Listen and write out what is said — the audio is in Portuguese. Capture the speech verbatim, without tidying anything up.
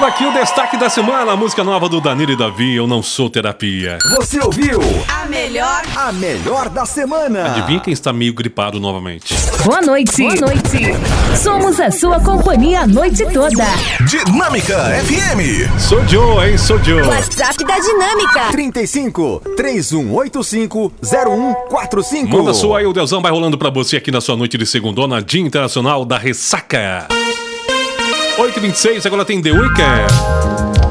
por aqui o destaque da semana, a música nova do Danilo e Davi, Eu Não Sou Terapia. Você ouviu? A melhor, a melhor da semana. Adivinha quem está meio gripado novamente? Boa noite. Boa noite. Somos a sua companhia a noite toda. Dinâmica F M. Sou Joe, hein? Sou Joe. WhatsApp da Dinâmica. trinta e cinco, três um oito cinco, zero um quatro cinco. Manda sua aí, o Deuzão vai rolando pra você aqui na sua noite de segundona, Dia Internacional da Ressaca. oito e vinte e seis, agora tem The Weeknd.